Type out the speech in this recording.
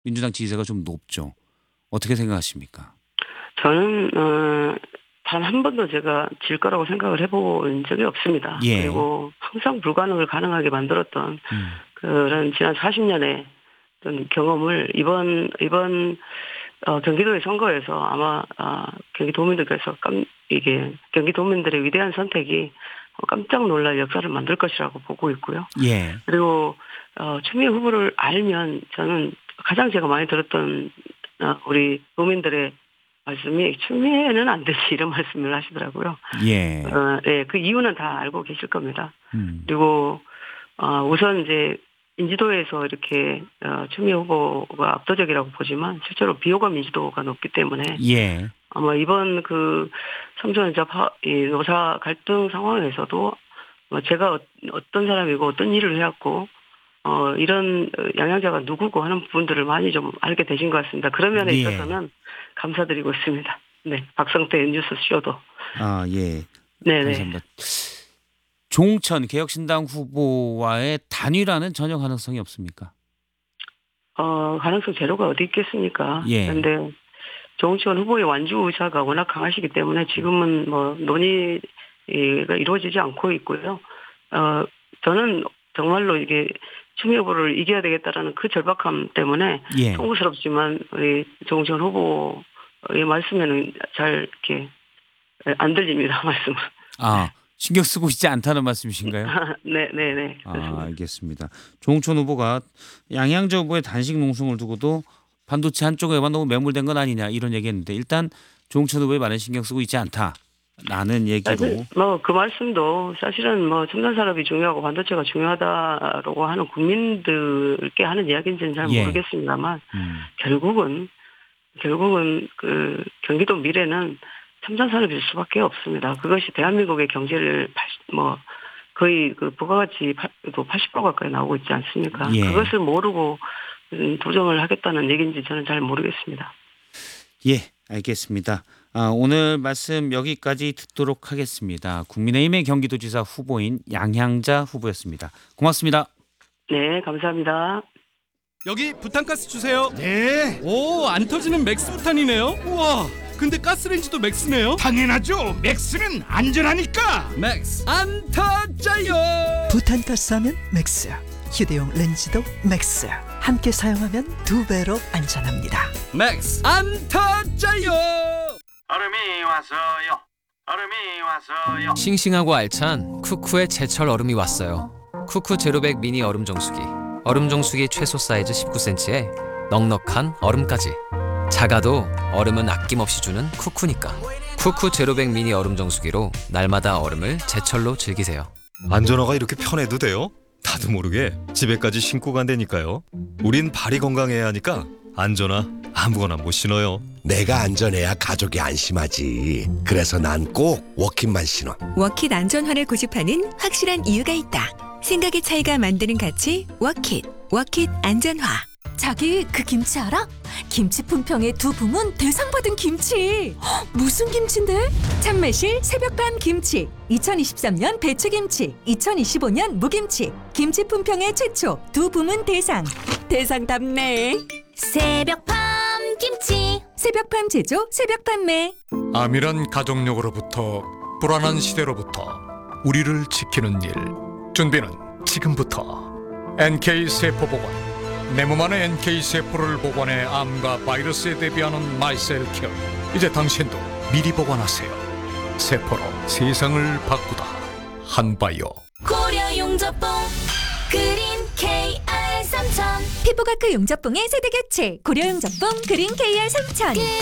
민주당 지지세가 좀 높죠. 어떻게 생각하십니까? 저는 단 한 번도 제가 질 거라고 생각을 해본 적이 없습니다. 예. 그리고 항상 불가능을 가능하게 만들었던 그런 지난 40년의 어떤 경험을 이번 경기도의 선거에서 아마 경기도민들께서 이게 경기도민들의 위대한 선택이 깜짝 놀랄 역사를 만들 것이라고 보고 있고요. 예. 그리고 추미애 후보를 알면 저는 가장 제가 많이 들었던 우리 도민들의 말씀이 추미애는 안 되지 이런 말씀을 하시더라고요. 예. 네, 그 이유는 다 알고 계실 겁니다. 그리고 우선 이제 인지도에서 이렇게 추미애 후보가 압도적이라고 보지만 실제로 비호감 인지도가 높기 때문에 예. 아마 이번 그 삼성전자 노사 갈등 상황에서도 제가 어떤 사람이고 어떤 일을 해왔고 이런 양양자가 누구고 하는 부분들을 많이 좀 알게 되신 것 같습니다. 그런 면에 있어서는 감사드리고 있습니다. 네, 박성태 뉴스 쇼도. 아, 예. 네네. 감사합니다. 종천 개혁신당 후보와의 단일화는 전혀 가능성이 없습니까? 가능성 제로가 어디 있겠습니까? 예. 그런데 종천 후보의 완주 의사가 워낙 강하시기 때문에 지금은 뭐 논의가 이루어지지 않고 있고요. 저는 정말로 이게 추미애 후보를 이겨야 되겠다라는 그 절박함 때문에 예. 송구스럽지만 우리 종천 후보의 말씀에는 잘 이렇게 안 들립니다. 말씀은. 아, 신경 쓰고 있지 않다는 말씀이신가요? 네네네. 아, 알겠습니다. 종천 후보가 양양자 후보의 단식 농성을 두고도 반도체 한쪽에만 너무 매몰된 건 아니냐 이런 얘기했는데 일단 종천 후보에 많은 신경 쓰고 있지 않다라는 얘기로. 뭐 그 말씀도 사실은 뭐 첨단 산업이 중요하고 반도체가 중요하다라고 하는 국민들께 하는 이야기인지는 잘 예. 모르겠습니다만 결국은 그 경기도 미래는 첨단 산업일 수밖에 없습니다. 그것이 대한민국의 경제를 거의 그 부가가치 80% 가까이 나오고 있지 않습니까? 예. 그것을 모르고 도정을 하겠다는 얘기인지 저는 잘 모르겠습니다. 예, 알겠습니다. 오늘 말씀 여기까지 듣도록 하겠습니다. 국민의힘의 경기도지사 후보인 양향자 후보였습니다. 고맙습니다. 네, 감사합니다. 여기 부탄가스 주세요. 네, 오, 안 터지는 맥스 부탄이네요. 우와, 근데 가스레인지도 맥스네요. 당연하죠. 맥스는 안전하니까. 맥스 안 터져요. 부탄가스 하면 맥스, 휴대용 렌즈도 맥스. 함께 사용하면 2배로 안전합니다. 맥스 안 터져요. 얼음이 왔어요. 얼음이 왔어요. 싱싱하고 알찬 쿠쿠의 제철 얼음이 왔어요. 쿠쿠 제로백 미니 얼음 정수기. 얼음 정수기 최소 사이즈 19cm에 넉넉한 얼음까지. 작아도 얼음은 아낌없이 주는 쿠쿠니까. 쿠쿠 제로백 미니 얼음 정수기로 날마다 얼음을 제철로 즐기세요. 안전화가 이렇게 편해도 돼요? 나도 모르게 집에까지 신고 간다니까요. 우린 발이 건강해야 하니까 안전화 아무거나 못 신어요. 내가 안전해야 가족이 안심하지. 그래서 난 꼭 워킷만 신어. 워킷 안전화를 고집하는 확실한 이유가 있다. 생각의 차이가 만드는 가치 워킷. 워킷 안전화. 자기 그 김치 알아? 김치 품평의 두 부문 대상 받은 김치. 헉, 무슨 김치인데? 참매실 새벽밤 김치. 2023년 배추김치, 2025년 무김치. 김치 품평의 최초 두 부문 대상. 대상답네. 새벽밤 김치. 새벽밤 제조, 새벽 판매. 아밀한 가족력으로부터 불안한 시대로부터 우리를 지키는 일. 준비는 지금부터. NK 세포 보관. 내 몸 안에 NK 세포를 보관해 암과 바이러스에 대비하는 마이셀 케어. 이제 당신도 미리 보관하세요. 세포로 세상을 바꾸다. 한바이오. 고려 용접봉 그린 KR 3000. 피부과크 용접봉의 세대 교체. 고려 용접봉 그린 KR 3000.